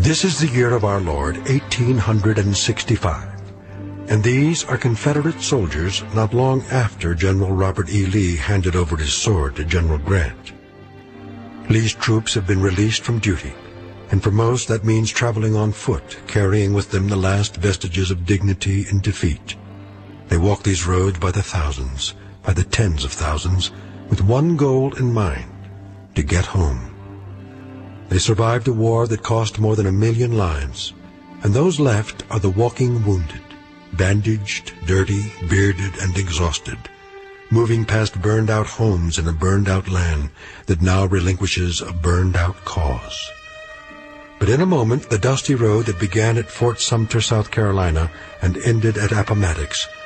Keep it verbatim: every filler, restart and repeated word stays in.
This is the year of our Lord, eighteen sixty-five, and these are Confederate soldiers not long after General Robert E. Lee handed over his sword to General Grant. Lee's troops have been released from duty, and for most that means traveling on foot, carrying with them the last vestiges of dignity in defeat. They walk these roads by the thousands, by the tens of thousands, with one goal in mind, to get home. They survived a war that cost more than a million lives, and those left are the walking wounded, bandaged, dirty, bearded, and exhausted, moving past burned-out homes in a burned-out land that now relinquishes a burned-out cause. But in a moment, the dusty road that began at Fort Sumter, South Carolina, and ended at Appomattox